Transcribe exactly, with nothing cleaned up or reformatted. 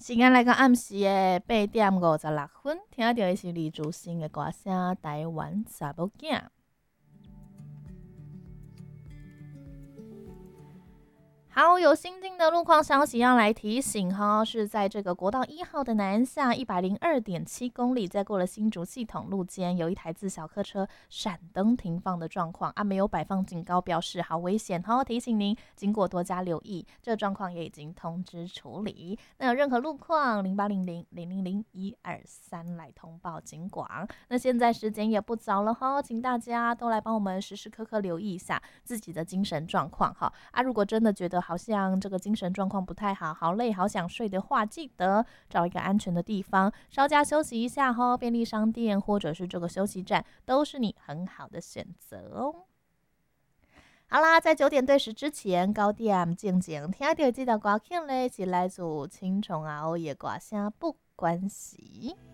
时间来到暗时的八点五十六分，听到的是李竹新的歌声《台湾查某囝》。好，有新进的路况消息要来提醒哈，是在这个国道一号的南下一百零二点七公里，在过了新竹系统路肩，有一台自小客车闪灯停放的状况啊，没有摆放警告标示，好危险哈！提醒您经过多加留意，这个状况也已经通知处理。那有任何路况，零八零零零零零一二三来通报警广。那现在时间也不早了哈，请大家都来帮我们时时刻刻留意一下自己的精神状况哈啊！如果真的觉得好像这个精神状况不太好，好累，好想睡的话，记得找一个安全的地方稍加休息一下哈。便利商店或者是这个休息站都是你很好的选择哦。好啦，在九点对时之前，九点静静听到这条歌曲呢，是来自青虫啊，欧耶歌声不关系。